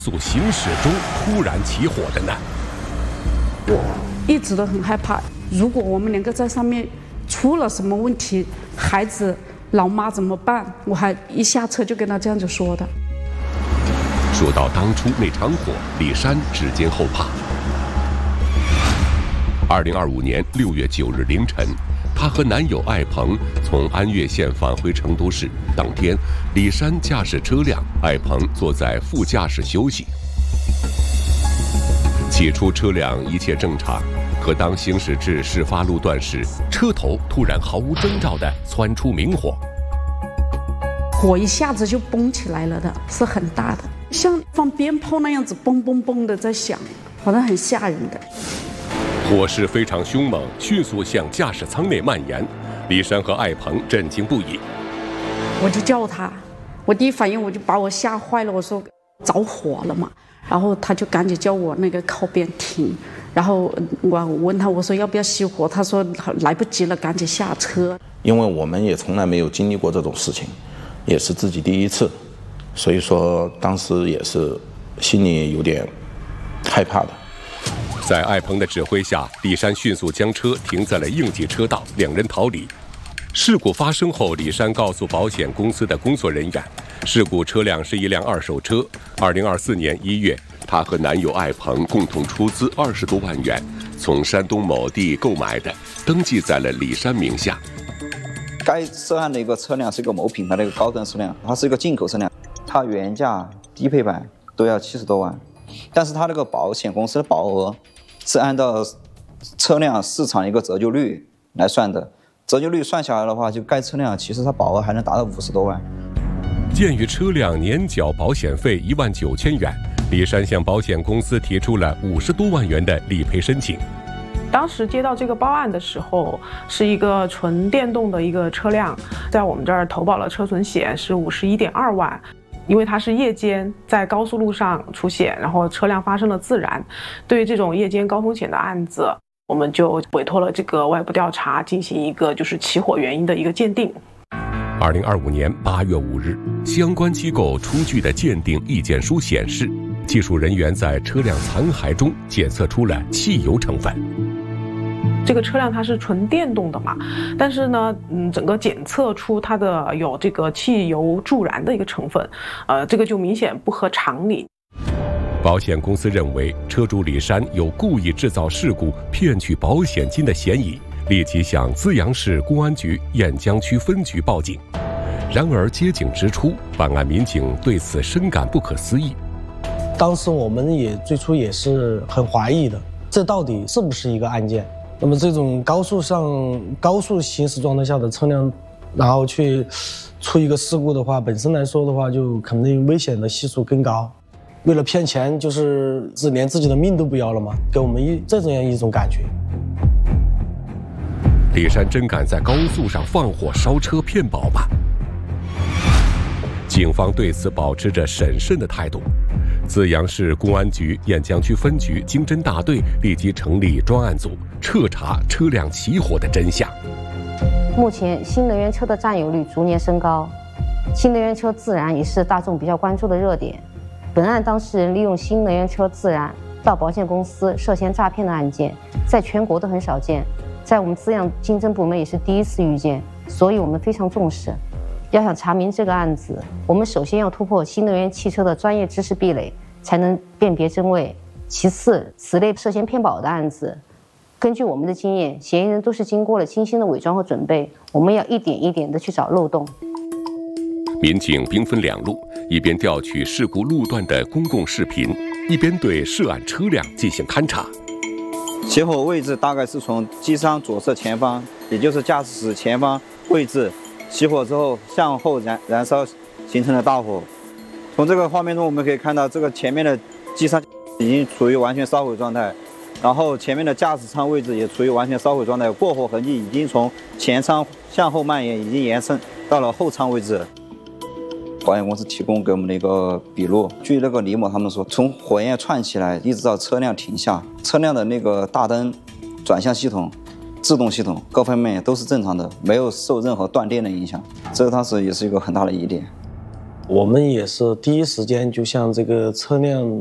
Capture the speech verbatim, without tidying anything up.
速行驶中突然起火的呢？ 我一直都很害怕，如果我们两个在上面出了什么问题，孩子老妈怎么办？我还一下车就跟他这样子说的。 说到当初那场火，李珊至今后怕。二零二五年六月九日凌晨，她和男友艾鹏从安岳县返回成都市。当天，李珊驾驶车辆，艾鹏坐在副驾驶休息。起初车辆一切正常，可当行驶至事发路段时，车头突然毫无征兆地窜出明火， 火一下子就崩起来了的，是很大的，像放鞭炮那样子嘣嘣嘣的在响，好像很吓人的。 火势非常凶猛，迅速向驾驶舱内蔓延。李珊和艾鹏震惊不已。 我就叫他，我第一反应我就把我吓坏了，我说着火了嘛，然后他就赶紧叫我那个靠边停，然后我问他，我说要不要熄火，他说来不及了，赶紧下车。 因为我们也从来没有经历过这种事情，也是自己第一次，所以说当时也是心里有点害怕的。 在艾鹏的指挥下，李珊迅速将车停在了应急车道，两人逃离。事故发生后，李珊告诉保险公司的工作人员，事故车辆是一辆二手车。二零二四年一月，她和男友艾鹏共同出资二十多万元，从山东某地购买的，登记在了李珊名下。 该涉案的一个车辆是一个某品牌的一个高端车辆，它是一个进口车辆，它原价低配版都要七十多万，但是它那个保险公司的保额是按照车辆市场一个折旧率来算的，折旧率算下来的话，就该车辆其实它保额还能达到五十多万。 鉴于车辆年缴保险费一万九千元，李珊向保险公司提出了五十多万元的理赔申请。 当时接到这个报案的时候，是一个纯电动的一个车辆，在我们这儿投保了车损险是五十一点二万。因为它是夜间在高速路上出险，然后车辆发生了自燃，对于这种夜间高风险的案子，我们就委托了这个外部调查进行一个就是起火原因的一个鉴定。 二零二五年八月五日，相关机构出具的鉴定意见书显示，技术人员在车辆残骸中检测出了汽油成分。 这个车辆它是纯电动的嘛，但是呢，嗯，整个检测出它的有这个汽油助燃的一个成分，呃，这个就明显不合常理。 保险公司认为车主李珊有故意制造事故骗取保险金的嫌疑，立即向资阳市公安局雁江区分局报警。然而接警之初，办案民警对此深感不可思议。 当时我们也最初也是很怀疑的，这到底是不是一个案件？那么这种高速上高速行驶状态下的车辆，然后去出一个事故的话，本身来说的话，就肯定危险的系数更高。为了骗钱，就是是连自己的命都不要了嘛，给我们一这样一种感觉。 李珊真敢在高速上放火烧车骗保吗？警方对此保持着审慎的态度。资阳市公安局雁江区分局经侦大队立即成立专案组，彻查车辆起火的真相。 目前新能源车的占有率逐年升高，新能源车自燃也是大众比较关注的热点。本案当事人利用新能源车自燃到保险公司涉嫌诈骗的案件，在全国都很少见，在我们资阳经侦部门也是第一次遇见，所以我们非常重视。要想查明这个案子，我们首先要突破新能源汽车的专业知识壁垒，才能辨别真伪。其次，此类涉嫌骗保的案子，根据我们的经验，嫌疑人都是经过了精心的伪装和准备，我们要一点一点的去找漏洞。 民警兵分两路，一边调取事故路段的公共视频，一边对涉案车辆进行勘查。 起火位置大概是从机舱左侧前方，也就是驾驶室前方位置。起火之后向后燃燃烧，形成了大火。从这个画面中我们可以看到，这个前面的机舱已经处于完全烧毁状态，然后前面的驾驶舱位置也处于完全烧毁状态，过火痕迹已经从前舱向后蔓延，已经延伸到了后舱位置。保险公司提供给我们的一个笔录，据那个李某他们说，从火焰窜起来一直到车辆停下，车辆的那个大灯、转向系统、制动系统各方面都是正常的，没有受任何断电的影响，这当时也是一个很大的疑点。 我们也是第一时间就向这个车辆